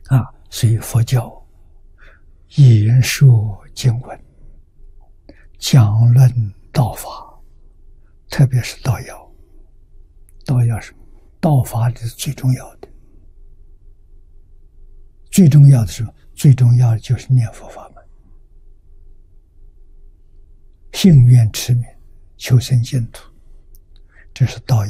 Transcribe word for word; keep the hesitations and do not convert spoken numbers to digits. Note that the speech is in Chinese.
啊，所以佛教言说经文，讲论道法，特别是道要。道要是道法是最重要的，最重要的是最重要的就是念佛法门，信愿持名，求生净土，这是道要。